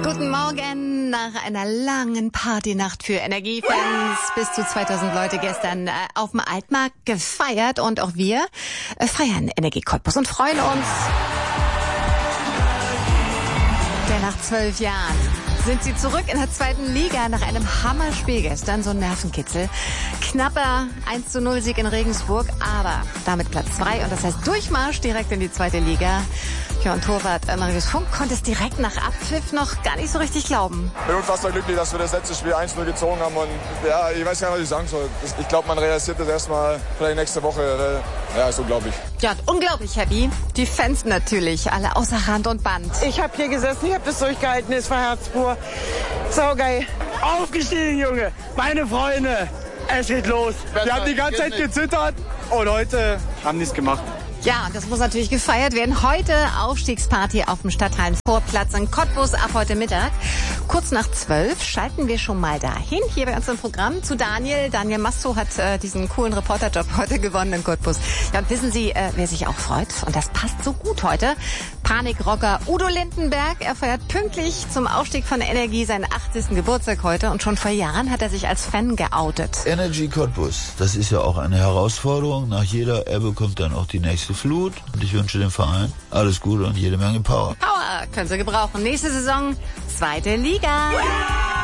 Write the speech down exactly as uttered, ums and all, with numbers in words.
Guten Morgen nach einer langen Partynacht für Energiefans. Bis zu zweitausend Leute gestern äh, auf dem Altmarkt gefeiert und auch wir äh, feiern Energie Cottbus und freuen uns. Denn nach zwölf Jahren sind sie zurück in der zweiten Liga nach einem Hammerspiel gestern, so ein Nervenkitzel. Knapper eins zu null Sieg in Regensburg, aber damit Platz zwei und das heißt Durchmarsch direkt in die zweite Liga. Ja, und Torwart äh, Marius Funk konnte es direkt nach Abpfiff noch gar nicht so richtig glauben. Ich bin unfassbar glücklich, dass wir das letzte Spiel eins zu null gezogen haben und ja, ich weiß gar nicht, was ich sagen soll. Ich glaube, man realisiert das erstmal vielleicht nächste Woche. Ja, ist unglaublich. Ja, unglaublich happy. Die Fans natürlich, alle außer Rand und Band. Ich habe hier gesessen, ich habe das durchgehalten, es war Herzpur. Saugeil. Aufgestiegen, Junge, meine Freunde, es geht los. Wir haben die ganze Zeit gezittert und heute haben die es gemacht. Ja, und das muss natürlich gefeiert werden. Heute Aufstiegsparty auf dem Stadthallenvorplatz in Cottbus ab heute Mittag. Kurz nach zwölf schalten wir schon mal dahin, hier bei uns im Programm, zu Daniel. Daniel Masto hat äh, diesen coolen Reporterjob heute gewonnen in Cottbus. Ja, und wissen Sie, äh, wer sich auch freut? Und das passt so gut heute. Panikrocker Udo Lindenberg. Er feiert pünktlich zum Aufstieg von Energie seinen achtzigsten Geburtstag heute. Und schon vor Jahren hat er sich als Fan geoutet. Energy Cottbus, das ist ja auch eine Herausforderung. Nach jeder Ebbe kommt dann auch die nächste Flut. Und ich wünsche dem Verein alles Gute und jede Menge Power. Power können Sie gebrauchen. Nächste Saison, zweite Liga.